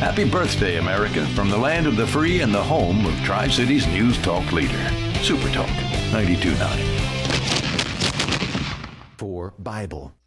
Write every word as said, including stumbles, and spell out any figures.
Happy birthday, America, from the land of the free and the home of Tri-Cities News Talk leader, Super Talk ninety-two point nine. For Bible.